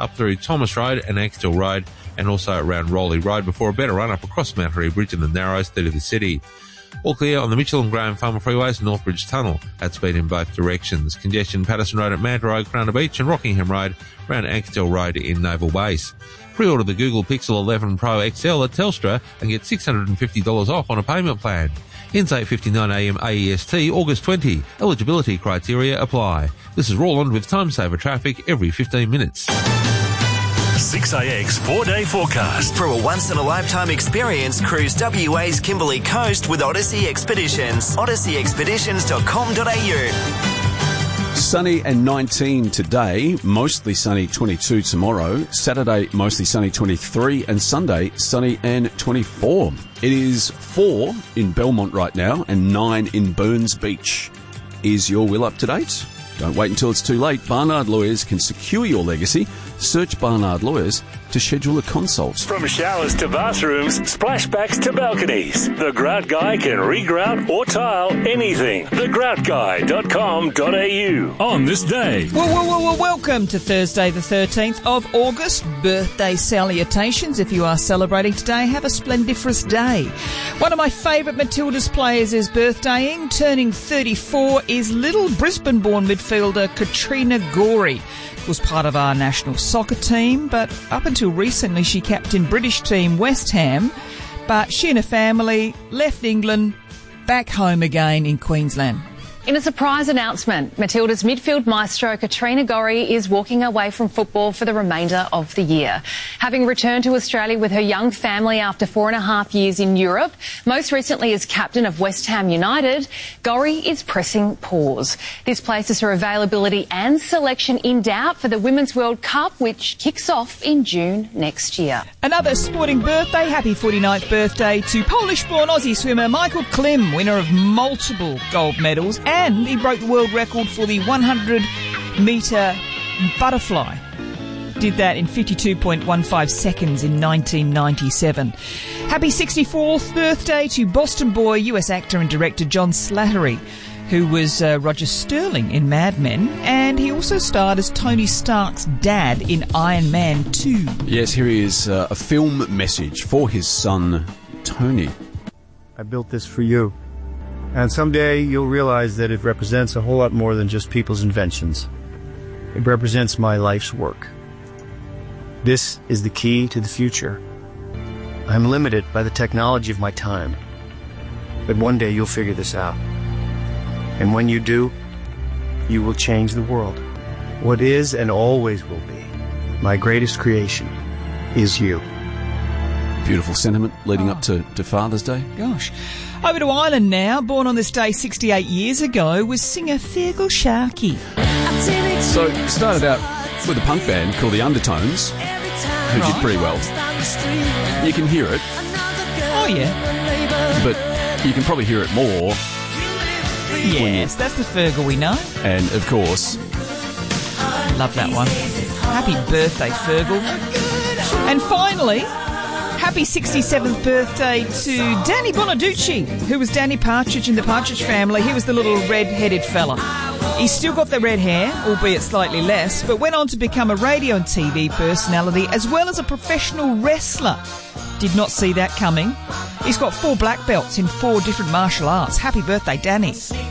up through Thomas Road and Axtell Road, and also around Rowley Road before a better run-up across Mount Harry Bridge and the Narrows through to the city. All clear on the Mitchell and Graham Farmer Freeways and Northbridge Tunnel at speed in both directions. Congestion Patterson Road at Manta Road, Corona Beach, and Rockingham Road around Axtell Road in Naval Base. Pre-order the Google Pixel 11 Pro XL at Telstra and get $650 off on a payment plan. Ends 8:59am AEST, August 20. Eligibility criteria apply. This is Roland with Time Saver Traffic every 15 minutes. 6AX 4-day forecast. For a once-in-a-lifetime experience, cruise WA's Kimberley Coast with Odyssey Expeditions. odysseyexpeditions.com.au. Sunny and 19 today, mostly sunny 22 tomorrow, Saturday mostly sunny 23, and Sunday sunny and 24. It is 4 in Belmont right now and 9 in Burns Beach. Is your will up to date? Don't wait until it's too late. Barnard Lawyers can secure your legacy. Search Barnard Lawyers to schedule a consult. From showers to bathrooms, splashbacks to balconies, the Grout Guy can regrout or tile anything. thegroutguy.com.au. On this day. Well, welcome to Thursday the 13th of August. Birthday salutations. If you are celebrating today, have a splendiferous day. One of my favourite Matildas players is birthdaying. Turning 34 is little Brisbane-born midfielder Katrina Gorey. Was part of our national soccer team, but up until recently she captained British team West Ham, but she and her family left England back home again in Queensland. In a surprise announcement, Matilda's midfield maestro Katrina Gorey is walking away from football for the remainder of the year. Having returned to Australia with her young family after 4.5 years in Europe, most recently as captain of West Ham United, Gorey is pressing pause. This places her availability and selection in doubt for the Women's World Cup, which kicks off in June next year. Another sporting birthday. Happy 49th birthday to Polish-born Aussie swimmer Michael Klim, winner of multiple gold medals, and he broke the world record for the 100-metre butterfly. Did that in 52.15 seconds in 1997. Happy 64th birthday to Boston boy, US actor and director John Slattery, who was Roger Sterling in Mad Men, and he also starred as Tony Stark's dad in Iron Man 2. Yes, here is a film message for his son, Tony. I built this for you. And someday you'll realize that it represents a whole lot more than just people's inventions. It represents my life's work. This is the key to the future. I'm limited by the technology of my time. But one day you'll figure this out. And when you do, you will change the world. What is and always will be my greatest creation is you. Beautiful sentiment leading up to Father's Day. Gosh. Over to Ireland now. Born on this day 68 years ago was singer Fergal Sharkey. So, started out with a punk band called The Undertones, who did pretty well. You can hear it. Oh, yeah. But you can probably hear it more. Yes, that's the Fergal we know. And, of course... Love that one. Happy birthday, Fergal. And finally... Happy 67th birthday to Danny Bonaducci, who was Danny Partridge in the Partridge Family. He was the little red-headed fella. He's still got the red hair, albeit slightly less, but went on to become a radio and TV personality as well as a professional wrestler. Did not see that coming. He's got 4 black belts in 4 different martial arts. Happy birthday, Danny.